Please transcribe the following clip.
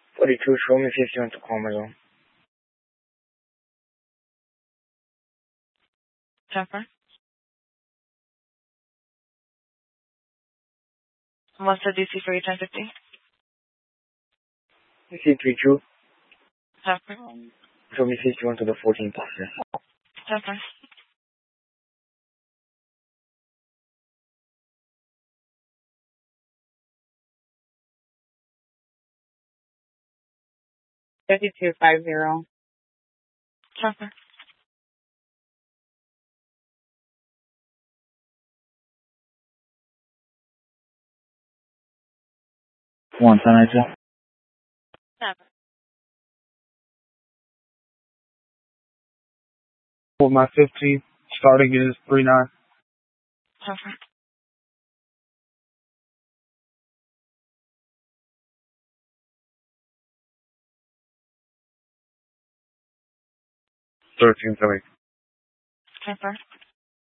42, show me 51 Tacoma zone. Jennifer? What's the DC for your 1050? C32, Jennifer? show me 51 to the 14 passenger. Jennifer? $52.50. Jennifer? One, Senator. Jennifer? For my 50, starting is 39. Jennifer? 13, sorry. Jennifer?